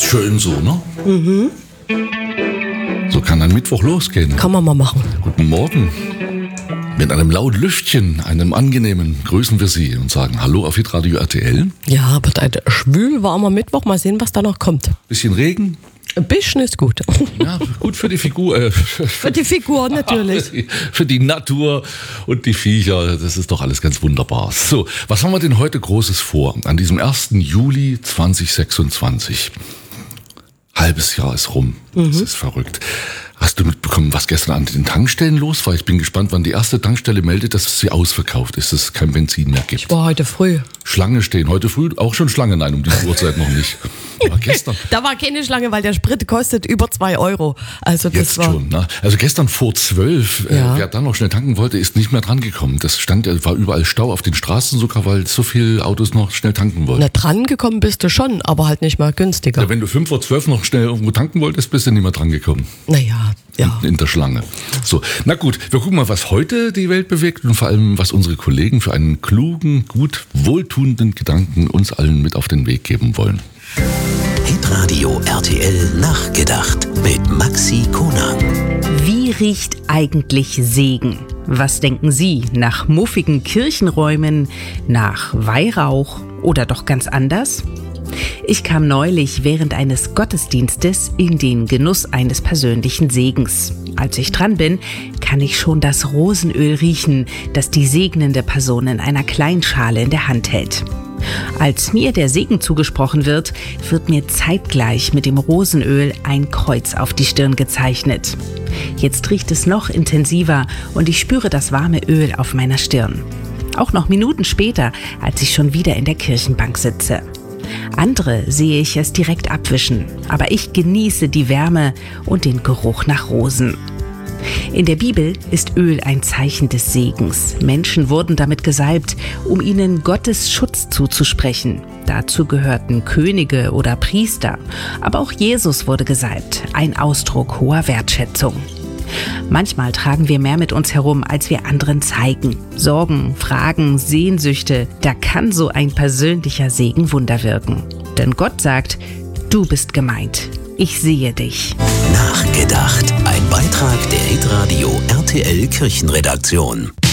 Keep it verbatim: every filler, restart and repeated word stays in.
Schön so, ne? Mhm. So kann ein Mittwoch losgehen. Kann man mal machen. Guten Morgen. Mit einem lauten Lüftchen, einem angenehmen, grüßen wir Sie und sagen Hallo auf Hitradio R T L. Ja, wird ein schwül-warmer Mittwoch. Mal sehen, was da noch kommt. Bisschen Regen. Ein bisschen ist gut. Ja, gut für die Figur. Äh, für die Figur natürlich. Für die, für die Natur und die Viecher. Das ist doch alles ganz wunderbar. So, was haben wir denn heute Großes vor? An diesem ersten Juli zweitausendsechsundzwanzig. Halbes Jahr ist rum. Das mhm. ist verrückt. Hast du mitbekommen, was gestern an den Tankstellen los war? Ich bin gespannt, wann die erste Tankstelle meldet, dass sie ausverkauft ist, dass es kein Benzin mehr gibt. Ich war heute früh. Schlange stehen. Heute früh auch schon Schlange? Nein, um diese Uhrzeit noch nicht. Aber gestern. Da war keine Schlange, weil der Sprit kostet über zwei Euro. Also das Jetzt war schon. Ne? Also gestern vor zwölf, ja. äh, wer dann noch schnell tanken wollte, ist nicht mehr dran gekommen. Das stand, war überall Stau auf den Straßen sogar, weil so viele Autos noch schnell tanken wollten. Na, dran gekommen bist du schon, aber halt nicht mal günstiger. Ja, wenn du fünf vor zwölf noch schnell irgendwo tanken wolltest, bist du nicht mehr dran gekommen. Naja, ja. In, in der Schlange. So, na gut, wir gucken mal, was heute die Welt bewegt und vor allem, was unsere Kollegen für einen klugen, gut wohltuenden Gedanken uns allen mit auf den Weg geben wollen. Hitradio R T L Nachgedacht mit Maxi Konang. Wie riecht eigentlich Segen? Was denken Sie? Nach muffigen Kirchenräumen, nach Weihrauch oder doch ganz anders? Ich kam neulich während eines Gottesdienstes in den Genuss eines persönlichen Segens. Als ich dran bin, kann ich schon das Rosenöl riechen, das die segnende Person in einer Kleinschale in der Hand hält. Als mir der Segen zugesprochen wird, wird mir zeitgleich mit dem Rosenöl ein Kreuz auf die Stirn gezeichnet. Jetzt riecht es noch intensiver und ich spüre das warme Öl auf meiner Stirn. Auch noch Minuten später, als ich schon wieder in der Kirchenbank sitze. Andere sehe ich es direkt abwischen, aber ich genieße die Wärme und den Geruch nach Rosen. In der Bibel ist Öl ein Zeichen des Segens. Menschen wurden damit gesalbt, um ihnen Gottes Schutz zuzusprechen. Dazu gehörten Könige oder Priester. Aber auch Jesus wurde gesalbt, ein Ausdruck hoher Wertschätzung. Manchmal tragen wir mehr mit uns herum, als wir anderen zeigen. Sorgen, Fragen, Sehnsüchte, da kann so ein persönlicher Segen Wunder wirken. Denn Gott sagt, du bist gemeint. Ich sehe dich. Nachgedacht. Ein Beitrag der Hitradio R T L Kirchenredaktion.